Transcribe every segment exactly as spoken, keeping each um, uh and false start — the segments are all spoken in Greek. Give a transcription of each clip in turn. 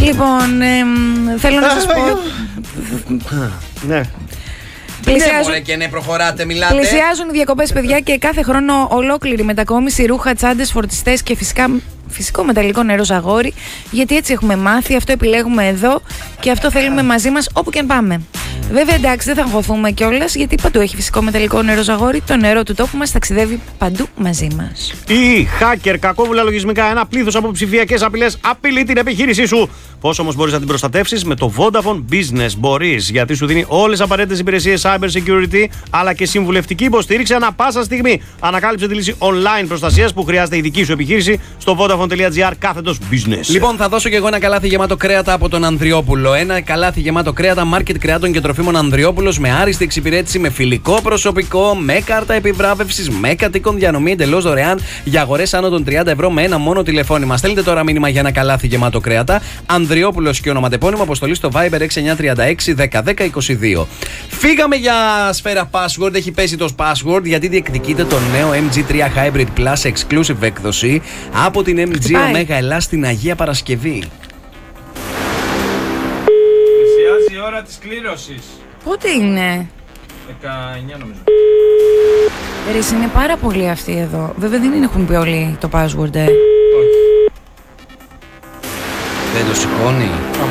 Λοιπόν, ε, θέλω να σας πω. Ναι. Πλησιάζουν... Ναι, και ναι, προχωράτε, μιλάτε. Πλησιάζουν οι διακοπές, παιδιά, και κάθε χρόνο ολόκληρη μετακόμιση, ρούχα, τσάντες, φορτιστές και φυσικά φυσικό μεταλλικό νερό ζαγόρι. Γιατί έτσι έχουμε μάθει, αυτό επιλέγουμε εδώ και αυτό θέλουμε μαζί μας όπου και αν πάμε. Βέβαια, εντάξει, δεν θα αγχωθούμε κιόλας, γιατί παντού έχει φυσικό μεταλλικό νερό ζαγόρι. Το νερό του τόπου μας ταξιδεύει παντού μαζί μας. Οι hacker, κακόβουλα λογισμικά, ένα πλήθος από ψηφιακές απειλές απειλεί την επιχείρησή σου. Πώς όμως μπορείς να την προστατεύσεις? Με το Vodafone Business μπορείς, γιατί σου δίνει όλες τις απαραίτητες υπηρεσίες cyber security, αλλά και συμβουλευτική υποστήριξη ανά πάσα στιγμή. Ανακάλυψε τη λύση online προστασίας που χρειάζεται η δική σου επιχείρηση στο vodafone.gr κάθετος business. Λοιπόν, θα δώσω και εγώ ένα καλάθι γεμάτο κρέατα από τον Ανδριόπουλο. Ένα καλάθι γεμάτο κρέατα, market κρεάτων και τροφίμων Ανδριόπουλος, με άριστη εξυπηρέτηση, με φιλικό προσωπικό, με κάρτα επιβράβευσης, με κατοίκον διανομή εντελώς δωρεάν για αγορές άνω των τριάντα ευρώ με ένα μόνο τηλεφώνημα. Στέλνετε τώρα μήνυμα για ένα καλάθι γεμάτο κρέατα. Ανδριόπουλος και ονοματεπώνυμο, αποστολή στο Viber έξι εννιά τρία έξι δέκα δέκα είκοσι δύο. Φύγαμε για σφαίρα password, έχει πέσει το password γιατί διεκδικείται το νέο εμ τζι τρία Hybrid Plus exclusive έκδοση από την εμ τζι Omega Ελλάς στην Αγία Παρασκευή. Πλησιάζει η ώρα της κλήρωσης. Πότε είναι? δεκαεννιά νομίζω. Ρες, είναι πάρα πολλοί αυτοί εδώ. Βέβαια δεν έχουν πει όλοι το password, ε. Δεν το σηκώνει.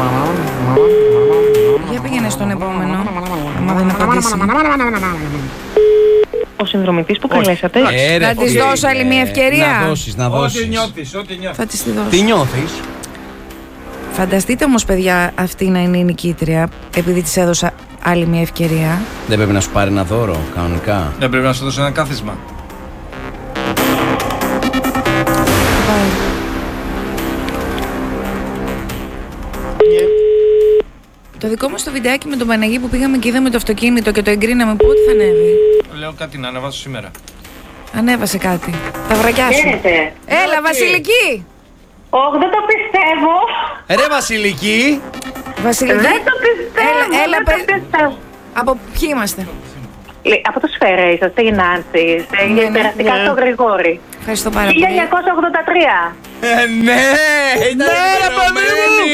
Για πήγαινε στον επόμενο. Άμα δεν απαντήσει. Ο συνδρομητής που καλέσατε. Ε, ρε, Να της φίλε. δώσω άλλη μια ευκαιρία. Να δώσεις, να δώσεις. Ό,τι νιώθεις, ό,τι νιώθεις. Θα της τη δώσω. Τι νιώθεις? Φανταστείτε όμως, παιδιά, αυτή να είναι η νικήτρια, επειδή της έδωσα άλλη μια ευκαιρία. Δεν πρέπει να σου πάρει ένα δώρο, κανονικά. Δεν πρέπει να σου δώσω ένα κάθισμα. Πάει. Το δικό μας το βιντεάκι με τον Παναγί που πήγαμε και είδαμε το αυτοκίνητο και το εγκρίναμε, πότε θα ανέβει? Λέω κάτι να ανεβάσω σήμερα. Ανέβασε κάτι. Τα βρακιά σου. Χαίρετε. Έλα, Βασιλική! Όχι, δεν το πιστεύω. Ρε Βασιλική! Βασιλική. Δεν το πιστεύω. Έλα, έλα, δεν το πε- πιστεύω. Από ποιοι είμαστε? Λέ- Από το Σφαίρα είσαστε, η Νάνση, Ναι, ναι, περαστικά ναι. στο Γρηγόρη. Ευχαριστώ πάρα πολύ. χίλια εννιακόσια ογδόντα τρία. Ε, ναι! Ήταν ενημερωμένη!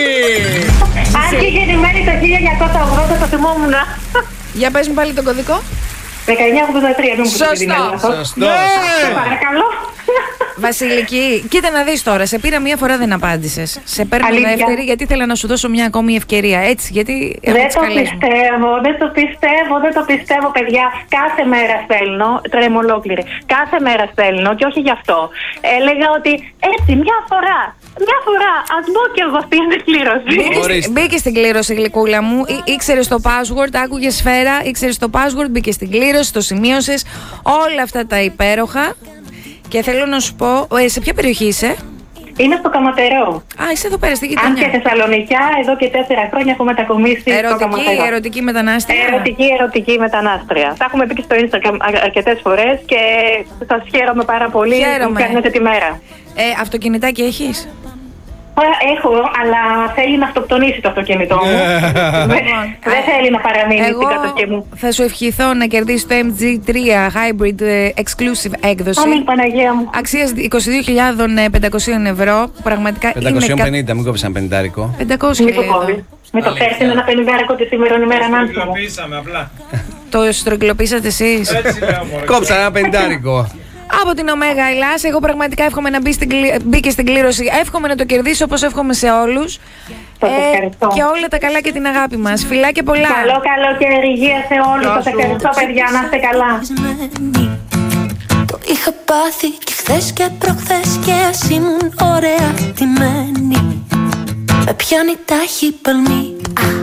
Αν και γεννημένη το χίλια εννιακόσια ογδόντα το θυμόμουν. Για πες μου πάλι τον κωδικό. δεκαεννιά ογδόντα τρία, δεν μου πείτε Σωστό. τι είναι λάθος. Σωστό. Σε παρακαλώ. Βασιλική, κοίτα να δεις τώρα. Σε πήρα μία φορά, δεν απάντησες. Σε παίρνω Αλήθεια? δεύτερη γιατί ήθελα να σου δώσω μια ακόμη ευκαιρία. Έτσι, γιατί έχω Δεν τις το καλές μου. πιστεύω, δεν το πιστεύω, δεν το πιστεύω, παιδιά. Κάθε μέρα στέλνω, τώρα είμαι ολόκληρη. Κάθε μέρα στέλνω και όχι γι' αυτό. Έλεγα ότι έτσι, μια φορά, μια φορά, ας μπω κι εγώ στην κλήρωση. Ορίστε. Μπήκε στην κλήρωση, γλυκούλα μου. Ή- Ήξερες το password, άκουγες σφαίρα, ήξερες το password, μπήκε στην κλήρωση, το σημείωσες. Όλα αυτά τα υπέροχα. Και θέλω να σου πω, ε, σε ποια περιοχή είσαι? Είναι στο Καματερό. Α, είσαι εδώ πέρα στη Αν και γειτονιά. Θεσσαλονικιά, εδώ και τέσσερα χρόνια έχω μετακομίσει στο Ερωτική, Καματερό. ερωτική μετανάστρια. Ερωτική, ερωτική μετανάστρια. Τα έχουμε πει και στο Instagram αρκετές φορές και σας χαίρομαι πάρα πολύ που Χαίρομαι. κάνετε τη μέρα. Ε, αυτοκινητάκι έχεις? Έχω, αλλά θέλει να αυτοκτονήσει το αυτοκίνητό μου. Δεν δεν θέλει να παραμείνει στην Εγώ κατοχή μου. θα σου ευχηθώ να κερδίσεις το εμ τζι τρία Hybrid ε, Exclusive έκδοση. Αμήν, Παναγία μου. Αξίας είκοσι δύο χιλιάδες πεντακόσια ευρώ. Πραγματικά πεντακόσια είναι. πενήντα, μην κόβεις ένα πενηντάρικο. πεντακόσια Μην το εδώ. κόβει. Μην το Αλήθεια. πέφτει ένα πενηντάρικο τη σήμερα ημέρα να μου. Υλοποιήσαμε απλά. Το στρογγυλοποίησατε εσείς? Έτσι λέω μωρέ. Κόψα ένα πενηντάρικο. Από την Ωμέγα Ελλάς, εγώ πραγματικά εύχομαι να μπει στην, κλη- μπήκε στην κλήρωση. Εύχομαι να το κερδίσω όπως εύχομαι σε όλους. Σας ευχαριστώ. και όλα τα καλά και την αγάπη μας. Φιλάκια πολλά. Καλό καλοκαίρι, υγεία σε όλους. Σας ευχαριστώ, παιδιά. Να είστε καλά. Το είχα πάθει και χθες και προχθές και ας ήμουν ωραία ντυμένη. Με πιάνει τάχη παλμή.